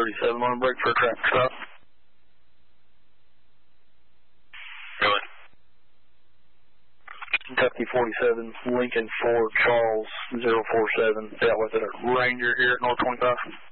47, on break for a traffic stop. Go ahead. Kentucky 47, Lincoln 4, Charles 047, dealt with it at Ranger here at North 25.